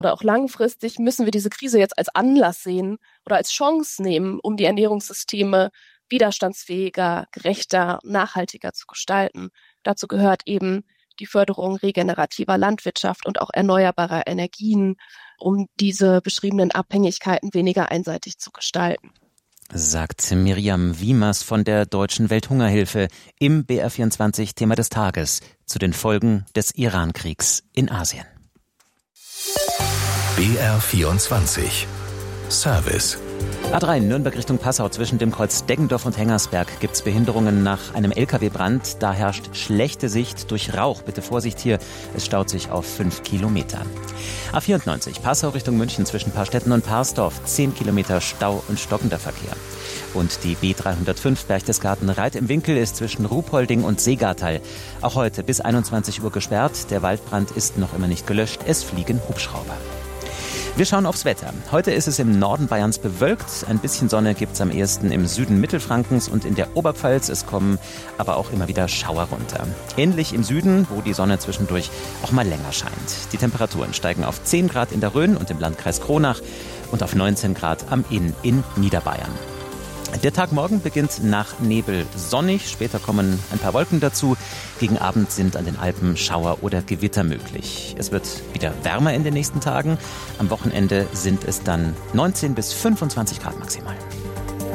Oder auch langfristig müssen wir diese Krise jetzt als Anlass sehen oder als Chance nehmen, um die Ernährungssysteme widerstandsfähiger, gerechter, nachhaltiger zu gestalten. Dazu gehört eben die Förderung regenerativer Landwirtschaft und auch erneuerbarer Energien, um diese beschriebenen Abhängigkeiten weniger einseitig zu gestalten. Sagt Miriam Wiemers von der Deutschen Welthungerhilfe im BR24 Thema des Tages zu den Folgen des Iran-Kriegs in Asien. BR24 Service. A3 Nürnberg Richtung Passau zwischen dem Kreuz Deggendorf und Hengersberg gibt's Behinderungen nach einem LKW-Brand. Da herrscht schlechte Sicht durch Rauch. Bitte Vorsicht hier, es staut sich auf 5 Kilometer. A94 Passau Richtung München zwischen Paarstetten und Parsdorf. 10 Kilometer Stau und stockender Verkehr. Und die B305 Berchtesgaden Reit im Winkel ist zwischen Ruhpolding und Seegartal auch heute bis 21 Uhr gesperrt. Der Waldbrand ist noch immer nicht gelöscht. Es fliegen Hubschrauber. Wir schauen aufs Wetter. Heute ist es im Norden Bayerns bewölkt. Ein bisschen Sonne gibt's am ehesten im Süden Mittelfrankens und in der Oberpfalz. Es kommen aber auch immer wieder Schauer runter. Ähnlich im Süden, wo die Sonne zwischendurch auch mal länger scheint. Die Temperaturen steigen auf 10 Grad in der Rhön und im Landkreis Kronach und auf 19 Grad am Inn in Niederbayern. Der Tag morgen beginnt nach Nebel sonnig, später kommen ein paar Wolken dazu. Gegen Abend sind an den Alpen Schauer oder Gewitter möglich. Es wird wieder wärmer in den nächsten Tagen. Am Wochenende sind es dann 19 bis 25 Grad maximal.